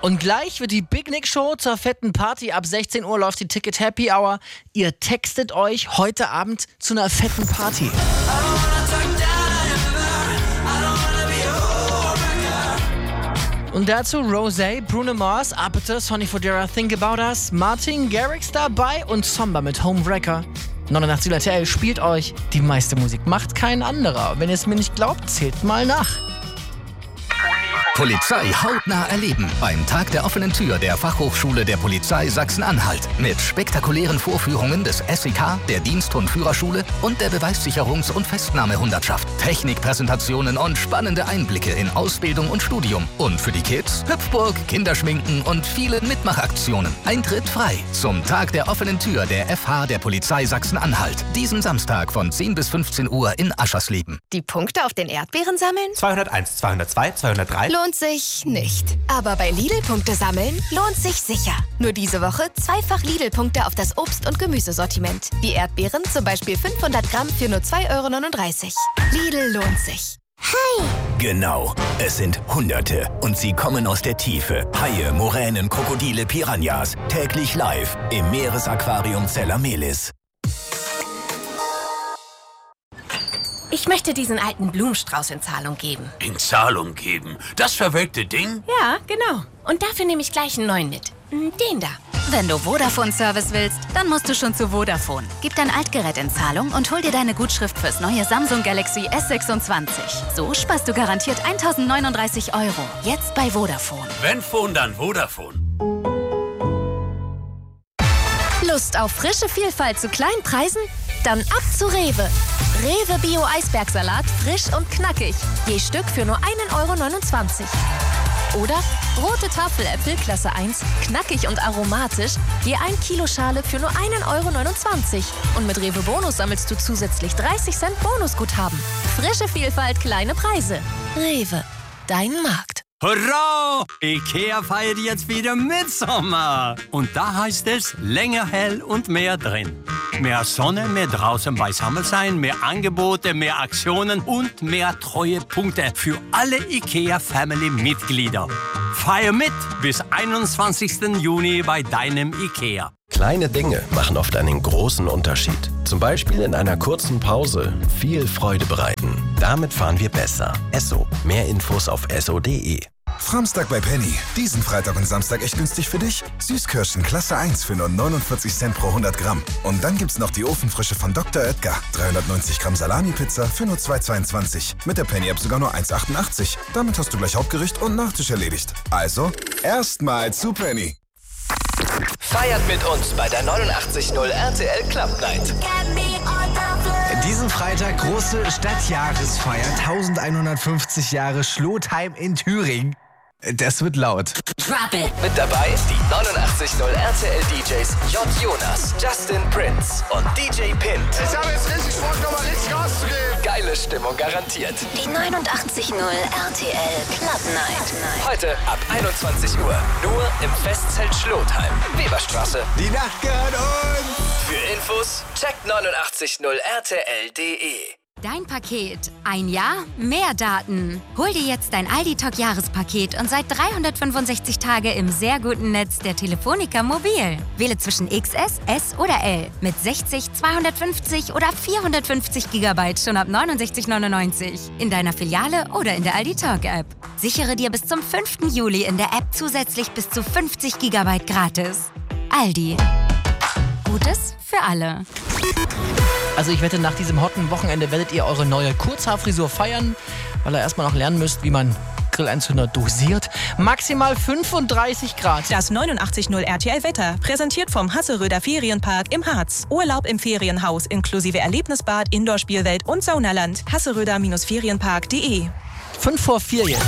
Und gleich wird die Big Nick Show zur fetten Party. Ab 16 Uhr läuft die Ticket Happy Hour. Ihr textet euch heute Abend zu einer fetten Party. Und dazu Rosé, Bruno Mars, Apata, Sonny Fodera, Think About Us, Martin Garrix dabei und Somba mit Homewrecker. 89 RTL spielt euch die meiste Musik. Macht kein anderer. Wenn ihr es mir nicht glaubt, zählt mal nach. Polizei hautnah erleben beim Tag der offenen Tür der Fachhochschule der Polizei Sachsen-Anhalt mit spektakulären Vorführungen des SEK, der Dienst- und Führerschule und der Beweissicherungs- und Festnahmehundertschaft, Technikpräsentationen und spannende Einblicke in Ausbildung und Studium. Und für die Kids Hüpfburg, Kinderschminken und viele Mitmachaktionen. Eintritt frei zum Tag der offenen Tür der FH der Polizei Sachsen-Anhalt. Diesen Samstag von 10 bis 15 Uhr in Aschersleben. Die Punkte auf den Erdbeeren sammeln? 201, 202, 203. Lohnt sich nicht. Aber bei Lidl-Punkte sammeln lohnt sich sicher. Nur diese Woche zweifach Lidl-Punkte auf das Obst- und Gemüsesortiment. Die Erdbeeren zum Beispiel 500 Gramm für nur 2,39 €. Lidl lohnt sich. Hi! Genau, es sind Hunderte und sie kommen aus der Tiefe. Haie, Moränen, Krokodile, Piranhas. Täglich live im Meeresaquarium Zellamelis. Ich möchte diesen alten Blumenstrauß in Zahlung geben. In Zahlung geben? Das verwelkte Ding? Ja, genau. Und dafür nehme ich gleich einen neuen mit. Den da. Wenn du Vodafone-Service willst, dann musst du schon zu Vodafone. Gib dein Altgerät in Zahlung und hol dir deine Gutschrift fürs neue Samsung Galaxy S26. So sparst du garantiert 1.039 €. Jetzt bei Vodafone. Wenn Phone, dann Vodafone. Lust auf frische Vielfalt zu kleinen Preisen? Dann ab zu Rewe. Rewe Bio Eisbergsalat, frisch und knackig. Je Stück für nur 1,29 €. Oder rote Tafeläpfel Klasse 1, knackig und aromatisch, je 1 Kilo Schale für nur 1,29 €. Und mit Rewe Bonus sammelst du zusätzlich 30 Cent Bonusguthaben. Frische Vielfalt, kleine Preise. Rewe, dein Markt. Hurra! IKEA feiert jetzt wieder Mitsommer. Und da heißt es länger hell und mehr drin. Mehr Sonne, mehr draußen beisammen sein, mehr Angebote, mehr Aktionen und mehr Treuepunkte für alle IKEA-Family-Mitglieder. Feier mit bis 21. Juni bei deinem IKEA. Kleine Dinge machen oft einen großen Unterschied. Zum Beispiel in einer kurzen Pause viel Freude bereiten. Damit fahren wir besser. Esso. Mehr Infos auf esso.de. Framstag bei Penny. Diesen Freitag und Samstag echt günstig für dich. Süßkirschen Klasse 1 für nur 49 Cent pro 100 Gramm. Und dann gibt's noch die Ofenfrische von Dr. Oetker. 390 Gramm Salami-Pizza für nur 2,22. Mit der Penny-App sogar nur 1,88. Damit hast du gleich Hauptgericht und Nachtisch erledigt. Also, erstmal zu Penny. Feiert mit uns bei der 89.0 RTL Club Night. Diesen Freitag große Stadtjahresfeier, 1150 Jahre Schlotheim in Thüringen. Das wird laut. Drop it. Mit dabei die 89.0 RTL DJs J. Jonas, Justin Prince und DJ Pint. Ich habe jetzt richtig Bock, nochmal richtig Gas zu geben. Geile Stimmung garantiert. Die 89.0 RTL Club Night. Heute ab 21 Uhr. Nur im Festzelt Schlotheim. Weberstraße. Die Nacht gehört uns. Für Infos checkt 89.0 RTL.de. Dein Paket. Ein Jahr, mehr Daten. Hol dir jetzt dein Aldi-Talk-Jahrespaket und seit 365 Tage im sehr guten Netz der Telefonica Mobil. Wähle zwischen XS, S oder L mit 60, 250 oder 450 GB schon ab 69,99 in deiner Filiale oder in der Aldi-Talk-App. Sichere dir bis zum 5. Juli in der App zusätzlich bis zu 50 GB gratis. Aldi. Gutes für alle. Also ich wette, nach diesem hotten Wochenende werdet ihr eure neue Kurzhaarfrisur feiern, weil ihr erstmal noch lernen müsst, wie man Grillanzünder dosiert. Maximal 35 Grad. Das 89.0 RTL Wetter, präsentiert vom Hasseröder Ferienpark im Harz. Urlaub im Ferienhaus inklusive Erlebnisbad, Indoor-Spielwelt und Saunaland. Hasseröder-Ferienpark.de. 5:04 jetzt.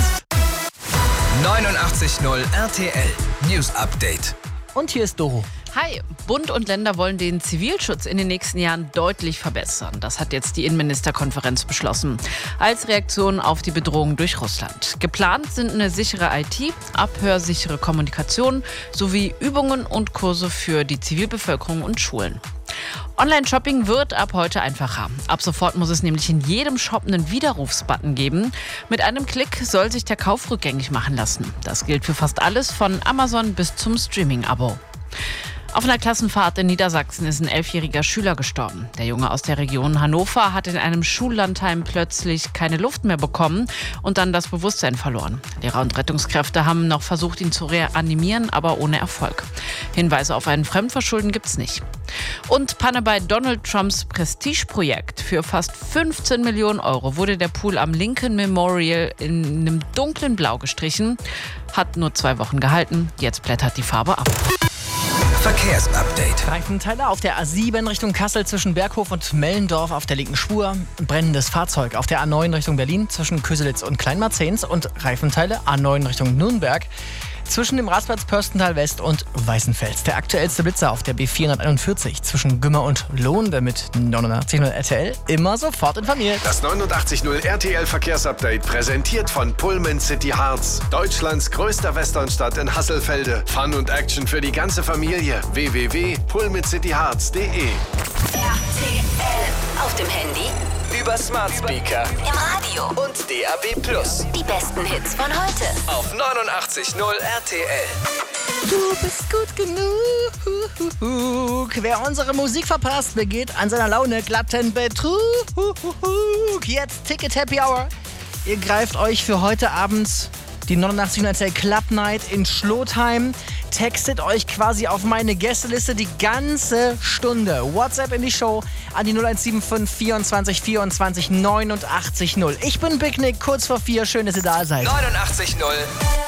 89.0 RTL News Update. Und hier ist Doro. Hi, Bund und Länder wollen den Zivilschutz in den nächsten Jahren deutlich verbessern. Das hat jetzt die Innenministerkonferenz beschlossen. Als Reaktion auf die Bedrohung durch Russland. Geplant sind eine sichere IT, abhörsichere Kommunikation sowie Übungen und Kurse für die Zivilbevölkerung und Schulen. Online-Shopping wird ab heute einfacher. Ab sofort muss es nämlich in jedem Shop einen Widerrufsbutton geben. Mit einem Klick soll sich der Kauf rückgängig machen lassen. Das gilt für fast alles, von Amazon bis zum Streaming-Abo. Auf einer Klassenfahrt in Niedersachsen ist ein 11-jähriger Schüler gestorben. Der Junge aus der Region Hannover hat in einem Schullandheim plötzlich keine Luft mehr bekommen und dann das Bewusstsein verloren. Lehrer und Rettungskräfte haben noch versucht, ihn zu reanimieren, aber ohne Erfolg. Hinweise auf ein Fremdverschulden gibt's nicht. Und Panne bei Donald Trumps Prestigeprojekt. Für fast 15 Millionen Euro wurde der Pool am Lincoln Memorial in einem dunklen Blau gestrichen. Hat nur 2 Wochen gehalten. Jetzt blättert die Farbe ab. Verkehrsupdate. Reifenteile auf der A7 Richtung Kassel zwischen Berghof und Mellendorf auf der linken Spur. Brennendes Fahrzeug auf der A9 Richtung Berlin zwischen Köselitz und Kleinmarzens. Und Reifenteile A9 Richtung Nürnberg zwischen dem Rastplatz Pörstental West und Weißenfels. Der aktuellste Blitzer auf der B441 zwischen Gümmer und Lohnde mit 89.0 RTL. Immer sofort informiert. Das 89.0 RTL Verkehrsupdate präsentiert von Pullman City Harz. Deutschlands größter Westernstadt in Hasselfelde. Fun und Action für die ganze Familie. www.pullmancityharz.de. RTL. Auf dem Handy, Über Smart Speaker, im Radio und DAB+. Die besten Hits von heute. Auf 89.0 RTL. Du bist gut genug. Wer unsere Musik verpasst, begeht an seiner Laune glatten Betrug. Jetzt Ticket Happy Hour. Ihr greift euch für heute Abend die 89.0 RTL Club Night in Schlotheim. Textet euch quasi auf meine Gästeliste die ganze Stunde. WhatsApp in die Show an die 0175 24 24 89 0. Ich bin Big Nick, kurz vor 4. Schön, dass ihr da seid. 89.0